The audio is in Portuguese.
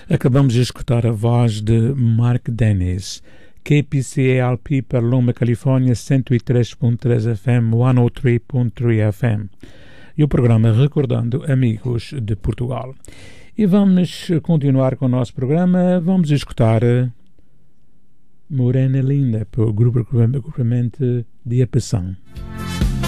Acabamos de escutar a voz de Mark Dennis, KPCALP Paloma, Califórnia, 103.3 FM, 103.3 FM. E o programa Recordando Amigos de Portugal. E vamos continuar com o nosso programa. Vamos escutar Morena Linda, por grupo de Apação.